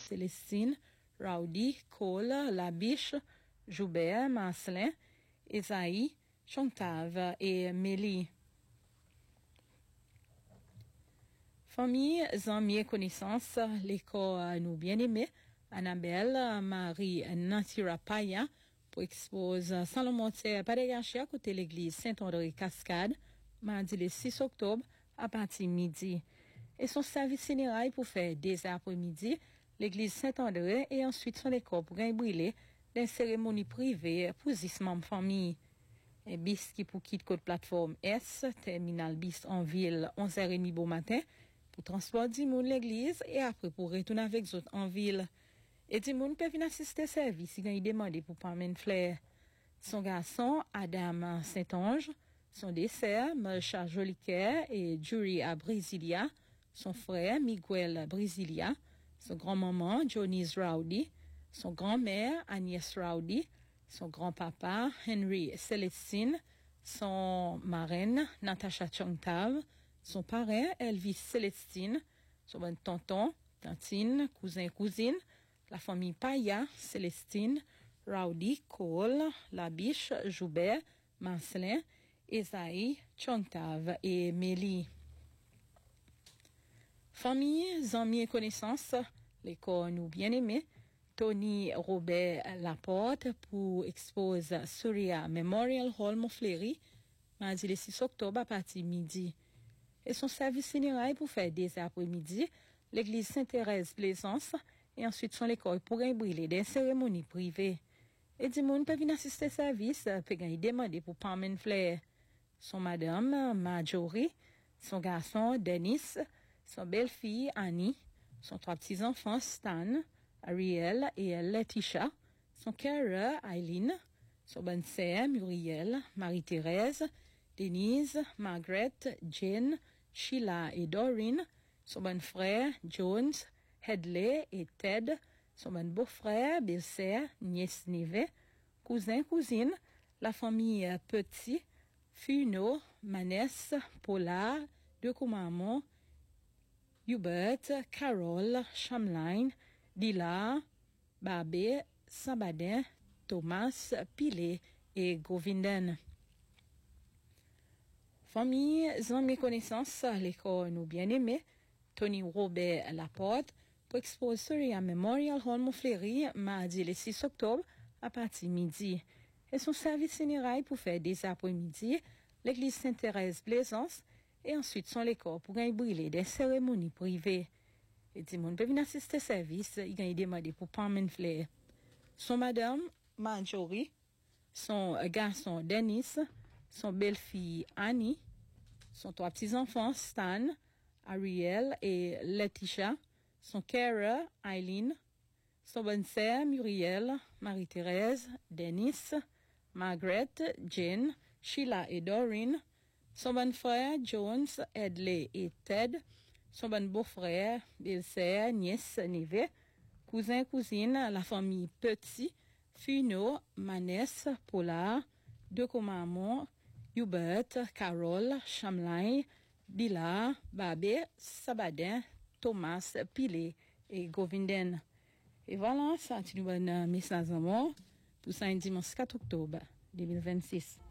Célestine, Rowdy, Cole, Labiche, Joubert, Marcelin, Esaïe, Chontave et Mélie. Famille, amis et connaissances, l'école nous bien-aimés, Annabelle, Marie, Natira Paya, pour exposer Salomon Padegachi à côté l'église Saint-André-Cascade, mardi le 6 octobre, à partir de midi. Et son service funéraire pour faire des après-midi, l'église Saint-André et ensuite son école pour gagner brûler des cérémonies privées pour 10 membres famille. Et bis qui pour quitter côte plateforme S, terminal bis en ville, 11h30 bon matin, pour transporter moun l'église et après pour retourner avec eux en ville. Et du monde peut venir assister au service si il demande pour Parmen Flair. Son garçon, Adam Saint-Ange, son dessert, Melcha Joliquet et Jury à Brasilia, son frère, Miguel Brasilia, son grand-maman, Jonis Rowdy, son grand-mère, Agnès Rowdy, son grand-papa, Henry Célestine, son marraine, Natasha Chontave, son parrain, Elvis Célestine, son bon tonton, tantine, cousin, cousine, la famille Paya, Célestine, Rowdy, Cole, Labiche, Joubert, Marcelin, Esaïe, Chontave et Mélie. Famille, amis et connaissances, l'école nous bien-aimés, Tony Robert Laporte pour exposer Surya Memorial Hall Montfleury, mardi le 6 octobre à partir de midi. Et son service funéraire pour faire des après-midi, l'église Sainte-Thérèse Plaisance, et ensuite son école pour brûler des cérémonies privées. Et du monde peut venir assister au service, peut demander pour Parmen Flair. Son madame, Marjorie, son garçon, Dennis, son belle-fille, Annie, son 3 petits-enfants, Stan, Ariel et Letitia, son carreur, Eileen, son bonne sœur, Muriel, Marie-Thérèse, Denise, Margaret, Jane, Sheila et Doreen, son bon frère, Jones, Hedley et Ted, son bon beau-frère, belle-sœur, nièce, neveu, cousin, cousine, la famille Petit, Funo, Manès, Paula, De Coumamon, Hubert, Carol, Chamline, Dila, Babé, Sabadin, Thomas, Pilé et Govinden. Famille, amis, connaissances, l'école nous bien-aimés, Tony Robert Laporte, pour exposer Surya Memorial Hall Montfleury, mardi le 6 octobre, à partir de midi. Et son service funéraire pour faire des après-midi, l'église Sainte-Thérèse Plaisance, et ensuite son école pour gagner brûler des cérémonies privées. Et du monde peut venir assister au service, il gagne demandé pour Parmen Flair. Son madame, Marjorie, son garçon, Dennis, son belle-fille, Annie, son 3 petits-enfants, Stan, Ariel et Letitia, son carer, Eileen, son bonne sœur, Muriel, Marie-Thérèse, Dennis, Margaret, Jane, Sheila et Doreen, son bon frère, Jones, Edley et Ted, son bon beau-frère, belle-sœur, nièce, neveu, cousin, cousine, la famille Petit, Funo, Manès, Paula, De Coumamon, Hubert, Carol, Chamline, Dila, Babé, Sabadin, Thomas, Pilé et Govinden. Et voilà, ça, c'est un message à moi pour ça, dimanche 4 octobre 2026.